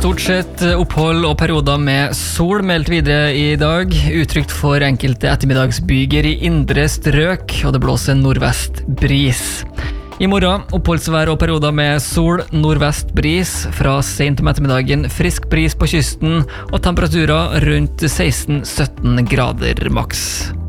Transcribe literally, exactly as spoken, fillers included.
Stort sett opphold og perioder med sol meldt videre i dag. Utrygt for enkelte ettermiddagsbyger i indre strøk, og det blåser nordvest bris. I morgen oppholdsvær og perioder med sol, nordvest bris. Fra sent om ettermiddagen frisk bris på kysten, og temperaturer rundt seksten til sytten grader maks.